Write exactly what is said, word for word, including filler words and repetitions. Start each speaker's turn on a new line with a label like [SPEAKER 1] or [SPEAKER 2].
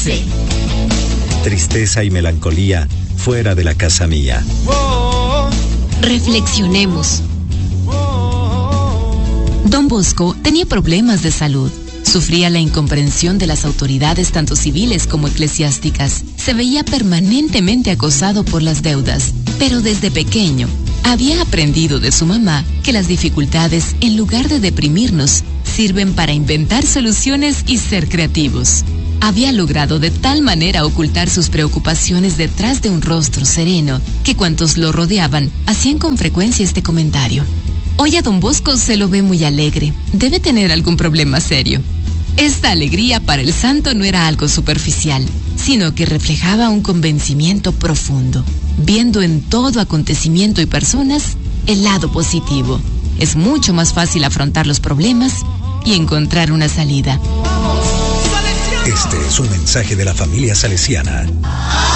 [SPEAKER 1] C.
[SPEAKER 2] Tristeza y melancolía fuera de la casa mía.
[SPEAKER 1] Reflexionemos. Don Bosco tenía problemas de salud. Sufría la incomprensión de las autoridades tanto civiles como eclesiásticas. Se veía permanentemente acosado por las deudas, pero desde pequeño había aprendido de su mamá que las dificultades, en lugar de deprimirnos, sirven para inventar soluciones y ser creativos. Había logrado de tal manera ocultar sus preocupaciones detrás de un rostro sereno que cuantos lo rodeaban hacían con frecuencia este comentario: hoy a Don Bosco se lo ve muy alegre, debe tener algún problema serio. Esta alegría para el santo no era algo superficial, sino que reflejaba un convencimiento profundo, viendo en todo acontecimiento y personas el lado positivo. Es mucho más fácil afrontar los problemas y encontrar una salida.
[SPEAKER 2] Este es un mensaje de la familia salesiana.